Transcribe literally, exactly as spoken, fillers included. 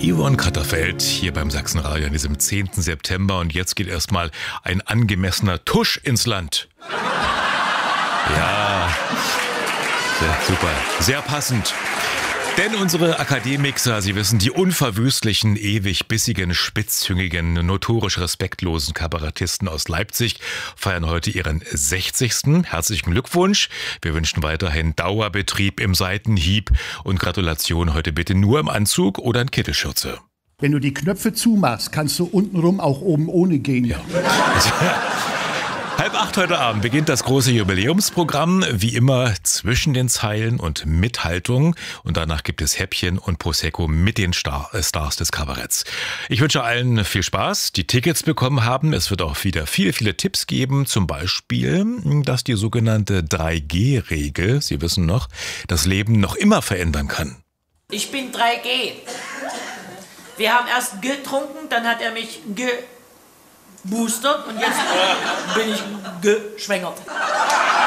Yvonne Katterfeld hier beim Sachsenradio an diesem zehnten September. Und jetzt geht erstmal ein angemessener Tusch ins Land. Ja, sehr, super, sehr passend. Denn unsere Akademixer, Sie wissen, die unverwüstlichen, ewig bissigen, spitzzüngigen, notorisch respektlosen Kabarettisten aus Leipzig feiern heute ihren sechzigsten Herzlichen Glückwunsch. Wir wünschen weiterhin Dauerbetrieb im Seitenhieb und Gratulation heute bitte nur im Anzug oder in Kittelschürze. Wenn du die Knöpfe zumachst, kannst du untenrum auch oben ohne gehen. Ja. Halb acht heute Abend beginnt das große Jubiläumsprogramm, wie immer zwischen den Zeilen und mit Haltung. Und danach gibt es Häppchen und Prosecco mit den Star- äh, Stars des Kabaretts. Ich wünsche allen viel Spaß, die Tickets bekommen haben. Es wird auch wieder viele, viele Tipps geben. Zum Beispiel, dass die sogenannte drei G Regel, Sie wissen noch, das Leben noch immer verändern kann. Ich bin drei G. Wir haben erst getrunken, dann hat er mich ge... Booster und jetzt bin ich geschwängert.